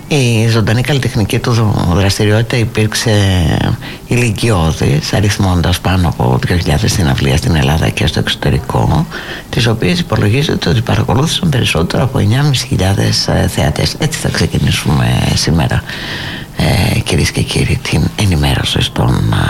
Η ζωντανή καλλιτεχνική του δραστηριότητα υπήρξε ηλικιώδης, αριθμώντας πάνω από 2.000 συναυλίες στην Ελλάδα και στο εξωτερικό, τις οποίες υπολογίζεται ότι παρακολούθησαν περισσότερο από 9.500 θεατές. Έτσι θα ξεκινήσουμε σήμερα, κυρίες και κύριοι, την ενημέρωση στον